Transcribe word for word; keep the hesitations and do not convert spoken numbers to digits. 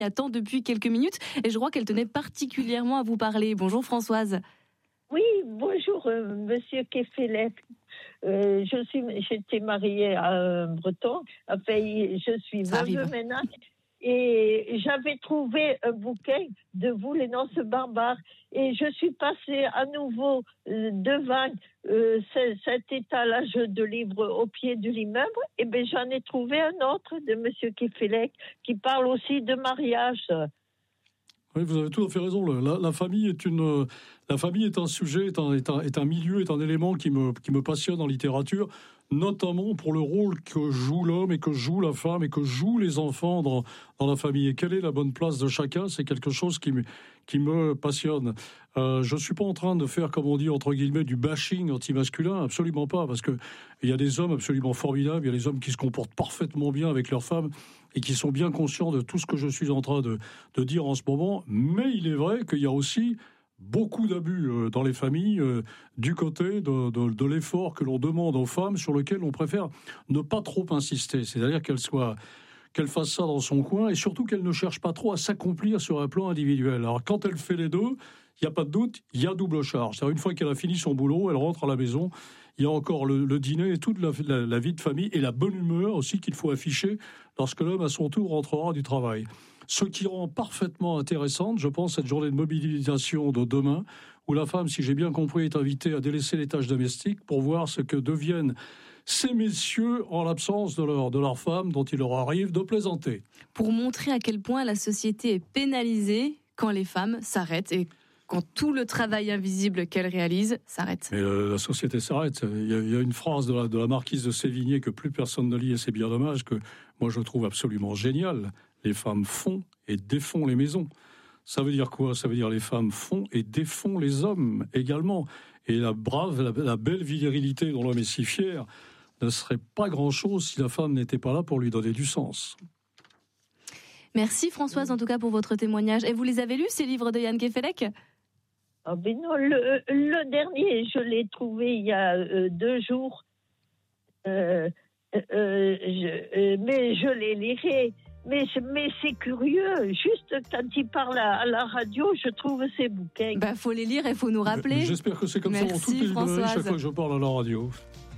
qui attend depuis quelques minutes et je crois qu'elle tenait particulièrement à vous parler. Bonjour Françoise. Oui, bonjour euh, Monsieur Kefelec. Euh, je suis, j'étais mariée à un Breton. Enfin, je suis veuve maintenant. Et j'avais trouvé un bouquin de vous, les Nonces barbares. Et je suis passée à nouveau euh, devant euh, cet étalage de livres au pied de l'immeuble. Et bien, j'en ai trouvé un autre de Monsieur Kefelec qui parle aussi de mariage. Oui, vous avez tout à fait raison. La, la famille est une, la famille est un sujet, est un, est un, est un milieu, est un élément qui me, qui me passionne en littérature, notamment pour le rôle que joue l'homme et que joue la femme et que jouent les enfants dans, dans la famille. Et quelle est la bonne place de chacun, c'est quelque chose qui me, qui me passionne. Euh, je suis pas en train de faire, comme on dit entre guillemets, du bashing anti-masculin, absolument pas, parce que il y a des hommes absolument formidables, il y a des hommes qui se comportent parfaitement bien avec leurs femmes et qui sont bien conscients de tout ce que je suis en train de, de dire en ce moment. Mais il est vrai qu'il y a aussi beaucoup d'abus euh, dans les familles euh, du côté de, de, de l'effort que l'on demande aux femmes, sur lequel on préfère ne pas trop insister. C'est-à-dire qu'elles soient, qu'elle fasse ça dans son coin et surtout qu'elle ne cherche pas trop à s'accomplir sur un plan individuel. Alors quand elle fait les deux, il n'y a pas de doute, il y a double charge. C'est-à-dire une fois qu'elle a fini son boulot, elle rentre à la maison, il y a encore le, le dîner et toute la, la, la vie de famille et la bonne humeur aussi qu'il faut afficher lorsque l'homme à son tour rentrera du travail. Ce qui rend parfaitement intéressante, je pense, cette journée de mobilisation de demain, où la femme, si j'ai bien compris, est invitée à délaisser les tâches domestiques pour voir ce que deviennent ces messieurs en l'absence de leur, de leur femme dont il leur arrive de plaisanter. Pour montrer à quel point la société est pénalisée quand les femmes s'arrêtent et quand tout le travail invisible qu'elles réalisent s'arrête. Mais euh, la société s'arrête. Il y, a, il y a une phrase de la, de la marquise de Sévigné que plus personne ne lit et c'est bien dommage, que moi je trouve absolument génial. Les femmes font et défont les maisons. Ça veut dire quoi ? Ça veut dire les femmes font et défont les hommes également. Et la brave, la, la belle virilité dont l'homme est si fier ne serait pas grand-chose si la femme n'était pas là pour lui donner du sens. Merci Françoise en tout cas pour votre témoignage. Et vous les avez lus, ces livres de Yann Kefelec ? Ah ben non, le, le dernier, je l'ai trouvé il y a euh, deux jours. Euh, euh, je, euh, mais je les lirai. Mais, mais c'est curieux, juste quand il parle à, à la radio, je trouve ces bouquins. Bah, faut les lire et faut nous rappeler. J'espère que c'est comme Merci, ça dans toutes les librairies chaque fois que je parle à la radio.